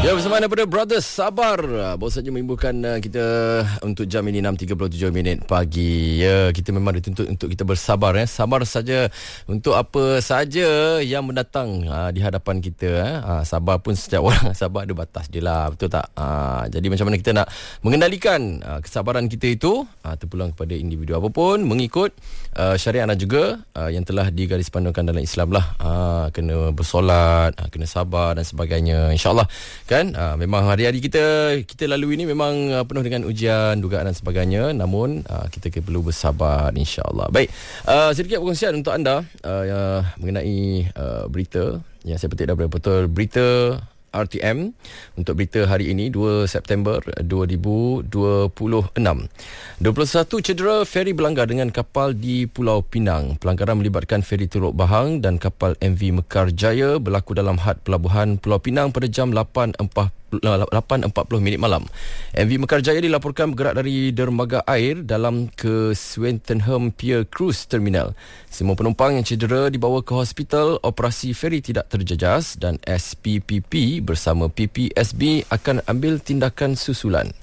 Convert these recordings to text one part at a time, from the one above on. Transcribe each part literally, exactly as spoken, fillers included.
Ya, bersama daripada Brothers Sabar. Baru saja menimbulkan uh, kita untuk jam ini enam tiga puluh tujuh minit pagi. Ya, kita memang dituntut untuk kita bersabar ya. Sabar saja untuk apa saja yang mendatang uh, di hadapan kita eh. uh, Sabar pun setiap orang sabar ada batas dia lah, betul tak? Uh, jadi macam mana kita nak mengendalikan uh, kesabaran kita itu uh, terpulang kepada individu apapun mengikut uh, syariat dan juga uh, yang telah digarispandukan dalam Islam lah. uh, Kena bersolat, uh, kena sabar dan sebagainya, InsyaAllah. Kan uh, memang hari-hari kita kita lalui ini memang uh, penuh dengan ujian, dugaan dan sebagainya, namun uh, kita perlu bersabar, insya-Allah. Baik, uh, sedikit perkongsian untuk anda uh, uh, mengenai uh, berita yang saya petik daripada portal berita R T M untuk berita hari ini dua September dua ribu dua puluh enam. dua puluh satu cedera feri berlanggar dengan kapal di Pulau Pinang. Pelanggaran melibatkan feri Teluk Bahang dan kapal M V Mekar Jaya berlaku dalam had pelabuhan Pulau Pinang pada jam lapan empat puluh minit malam. M V Mekar Jaya dilaporkan bergerak dari dermaga air dalam ke Swettenham Pier Cruise Terminal. Semua penumpang yang cedera dibawa ke hospital. Operasi feri tidak terjejas dan S P P P bersama P P S B akan ambil tindakan susulan.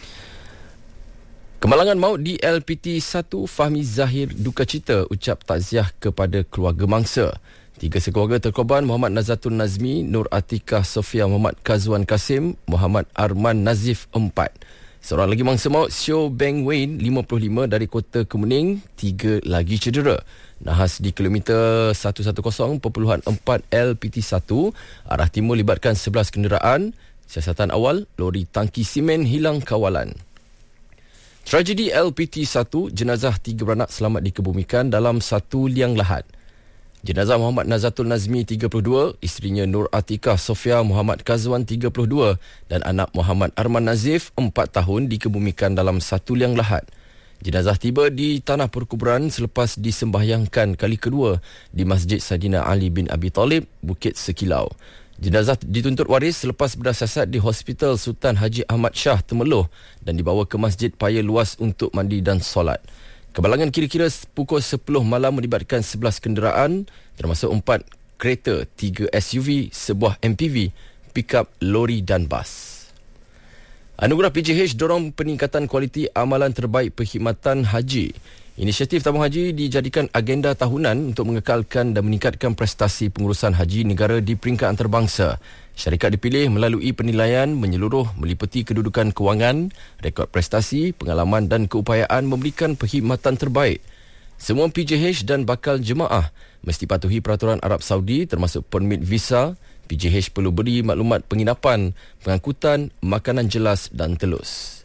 Kemalangan maut di L P T satu, Fahmi Zahir duka cita ucap takziah kepada keluarga mangsa. Tiga sekeluarga terkorban Muhammad Nazatul Nazmi, Nur Atikah Sofia Muhammad Kazwan Kasim, Muhammad Arman Nazif empat. Seorang lagi mangsa maut, Sio Beng Wayne lima puluh lima dari Kota Kemuning, tiga lagi cedera. Nahas di kilometer seratus sepuluh perpuluhan empat L P T satu, arah timur libatkan sebelas kenderaan. Siasatan awal, lori tangki simen hilang kawalan. Tragedi L P T satu, jenazah tiga beranak selamat dikebumikan dalam satu liang lahat. Jenazah Muhammad Nazatul Nazmi tiga puluh dua, isterinya Nur Atikah Sofia Muhammad Kazwan tiga puluh dua dan anak Muhammad Arman Nazif empat tahun dikebumikan dalam satu liang lahat. Jenazah tiba di tanah perkuburan selepas disembahyangkan kali kedua di Masjid Saidina Ali bin Abi Talib, Bukit Sekilau. Jenazah dituntut waris selepas berdasasat di Hospital Sultan Haji Ahmad Shah Temeloh dan dibawa ke Masjid Paya Luas untuk mandi dan solat. Kemalangan kira-kira pukul sepuluh malam melibatkan sebelas kenderaan termasuk empat kereta, tiga S U V, sebuah M P V, pikap, lori dan bas. Anugerah P J H dorong peningkatan kualiti amalan terbaik perkhidmatan haji. Inisiatif tabung haji dijadikan agenda tahunan untuk mengekalkan dan meningkatkan prestasi pengurusan haji negara di peringkat antarabangsa. Syarikat dipilih melalui penilaian menyeluruh meliputi kedudukan kewangan, rekod prestasi, pengalaman dan keupayaan memberikan perkhidmatan terbaik. Semua P J H dan bakal jemaah mesti patuhi peraturan Arab Saudi termasuk permit visa. P J H perlu beri maklumat penginapan, pengangkutan, makanan jelas dan telus.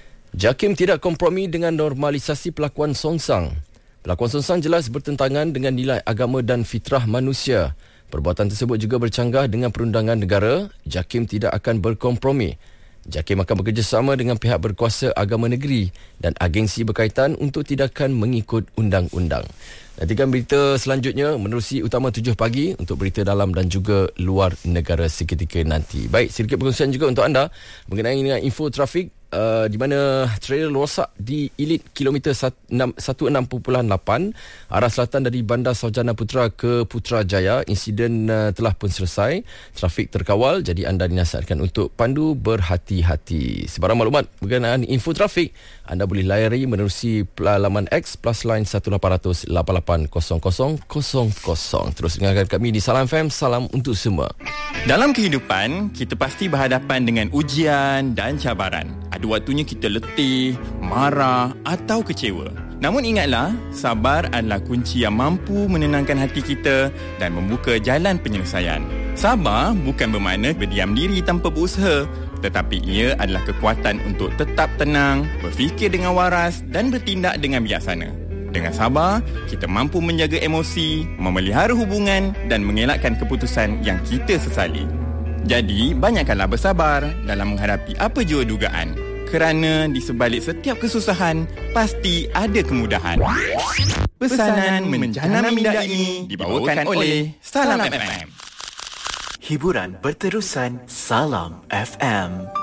JAKIM tidak kompromi dengan normalisasi pelakuan songsang. Pelakuan songsang jelas bertentangan dengan nilai agama dan fitrah manusia. Perbuatan tersebut juga bercanggah dengan perundangan negara. JAKIM tidak akan berkompromi. JAKIM akan bekerjasama dengan pihak berkuasa agama negeri dan agensi berkaitan untuk tindakan mengikut undang-undang. Nantikan berita selanjutnya menerusi Utama tujuh pagi untuk berita dalam dan juga luar negara seketika nanti. Baik, sedikit perkongsian juga untuk anda mengenai dengan info trafik. Uh, di mana trailer rosak di Elite kilometer seratus enam puluh lapan arah selatan dari Bandar Sarjana Putra ke Putrajaya. Insiden uh, telah pun selesai, trafik terkawal, jadi anda dinasihatkan untuk pandu berhati-hati. Sebarang maklumat berkenaan info trafik anda boleh layari menerusi laman X plus line satu lapan kosong kosong lapan lapan kosong kosong kosong kosong. Terus dengarkan kami di Salam F M. Salam untuk semua. Dalam kehidupan, kita pasti berhadapan dengan ujian dan cabaran. Ada waktunya kita letih, marah atau kecewa. Namun ingatlah, sabar adalah kunci yang mampu menenangkan hati kita dan membuka jalan penyelesaian. Sabar bukan bermakna berdiam diri tanpa berusaha, tetapi ia adalah kekuatan untuk tetap tenang, berfikir dengan waras dan bertindak dengan bijaksana. Dengan sabar, kita mampu menjaga emosi, memelihara hubungan dan mengelakkan keputusan yang kita sesali. Jadi, banyakkanlah bersabar dalam menghadapi apa jua dugaan. Kerana di sebalik setiap kesusahan, pasti ada kemudahan. Pesanan menjana minda ini dibawakan oleh Salam F M. Hiburan berterusan Salam F M.